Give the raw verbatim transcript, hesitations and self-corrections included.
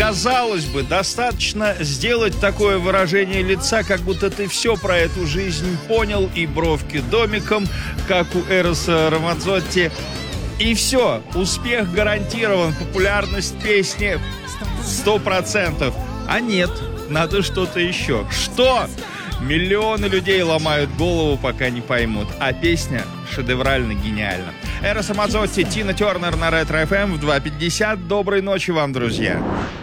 Казалось бы, достаточно сделать такое выражение лица, как будто ты все про эту жизнь понял, и бровки домиком, как у Эроса Рамазотти. И все, успех гарантирован, популярность песни сто процентов. А нет, надо что-то еще. Что? Миллионы людей ломают голову, пока не поймут. А песня шедеврально гениальна. Эрос Рамазотти, Тина Тернер на Ретро эф эм в два пятьдесят. Доброй ночи вам, друзья.